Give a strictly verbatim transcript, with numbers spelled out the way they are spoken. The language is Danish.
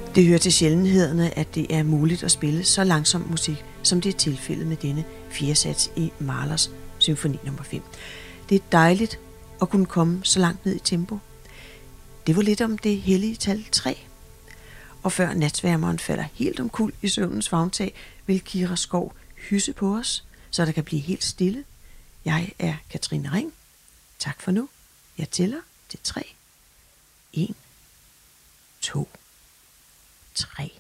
Det hører til sjældenhederne, at det er muligt at spille så langsom musik, som det er tilfældet med denne fjerde sats i Mahlers symfoni nummer fem. Det er dejligt at kunne komme så langt ned i tempo. Det var lidt om det hellige tal tre. Og før natsværmeren falder helt omkuld i søvnens favntag, vil Kira Skov hysse på os, så der kan blive helt stille. Jeg er Katrine Ring. Tak for nu. Jeg tæller til tre. En, to, tre.